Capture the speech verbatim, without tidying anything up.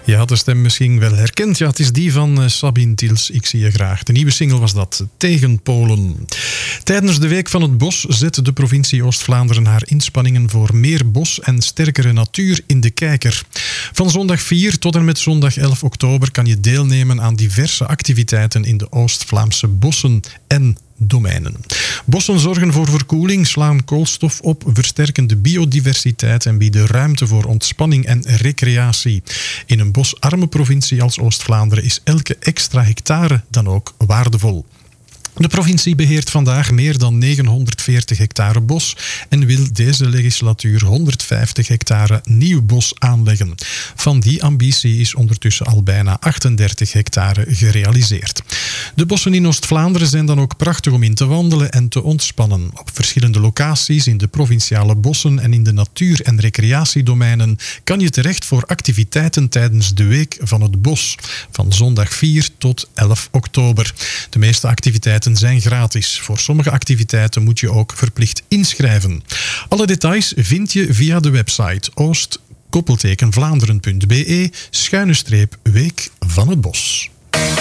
Je had de stem misschien wel herkend. Ja, het is die van uh, Sabine Tiels. Ik zie je graag. De nieuwe single was dat, Tegen Polen. Tijdens de Week van het Bos zet de provincie Oost-Vlaanderen haar inspanningen voor meer bos en sterkere natuur in de kijker. Van zondag vier tot en met zondag elf oktober kan je deelnemen aan diverse activiteiten in de Oost-Vlaamse bossen en domeinen. Bossen zorgen voor verkoeling, slaan koolstof op, versterken de biodiversiteit en bieden ruimte voor ontspanning en recreatie. In een bosarme provincie als Oost-Vlaanderen is elke extra hectare dan ook waardevol. De provincie beheert vandaag meer dan negenhonderdveertig hectare bos en wil deze legislatuur honderdvijftig hectare nieuw bos aanleggen. Van die ambitie is ondertussen al bijna achtendertig hectare gerealiseerd. De bossen in Oost-Vlaanderen zijn dan ook prachtig om in te wandelen en te ontspannen. Op verschillende locaties in de provinciale bossen en in de natuur- en recreatiedomeinen kan je terecht voor activiteiten tijdens de Week van het Bos, van zondag vier tot elf oktober. De meeste activiteiten zijn gratis. Voor sommige activiteiten moet je ook verplicht inschrijven. Alle details vind je via de website oost-vlaanderen punt be schuine streep Week van het Bos.